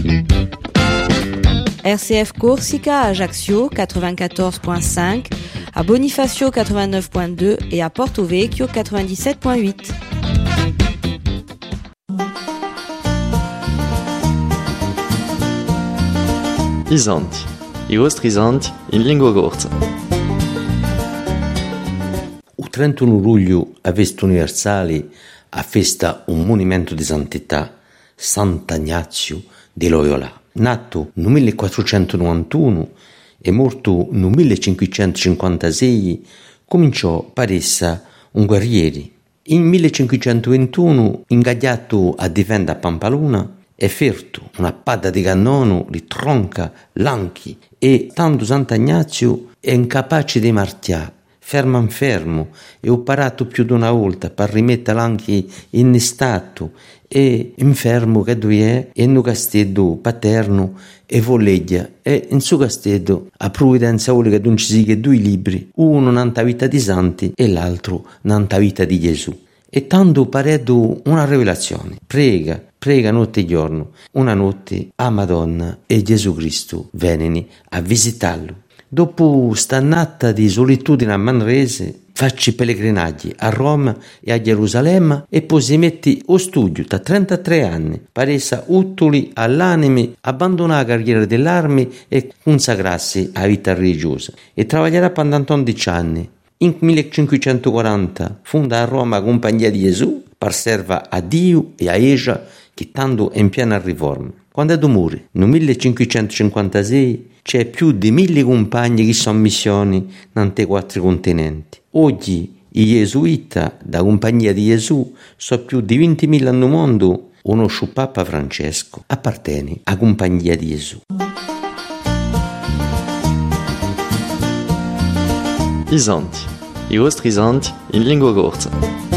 RCF Corsica à Ajaccio 94.5, à Bonifacio 89.2 et à Porto Vecchio 97.8. Isanti, i vostri isanti in lingua corsa. Il 31 luglio a Festa Universale a festa un monumento di santità, Sant'Ignazio di Loyola. Nato nel 1491 e morto nel 1556, cominciò per essa un guerriere. In 1521, ingaggiato a difendere Pampalona, è ferto una padda di cannone, li tronca l'anchi e tanto Sant'Ignazio è incapace di marciare. Fermo e ho parato più di una volta per rimettere anche in stato e infermo che lui è in un castello paterno e voleggia e in suo castello a provvidenza vuole che non ci siano due libri, uno nanta vita di santi e l'altro nanta vita di Gesù. E tanto paredo una rivelazione, prega notte e giorno, una notte a Madonna e Gesù Cristo vennero a visitarlo. Dopo st'annata di solitudine a Manrese, facci pellegrinaggi a Roma e a Gerusalemme e poi si metti o studio da 33 anni per essere utili all'anime, abbandonare la carriera dell'armi e consacrarsi alla vita religiosa. E lavorerà per 11 anni. In 1540 fonda a Roma la Compagnia di Gesù per serva a Dio e a Esa che tanto è in piena riforma. Quando è morto, nel 1556, c'è più di 1000 compagni che sono missioni nei 4 continenti. Oggi i gesuiti da Compagnia di Gesù sono più di 20.000 nel mondo. Conosce Papa Francesco, appartiene a Compagnia di Gesù. Isanti, i vostri isanti in lingua corsa.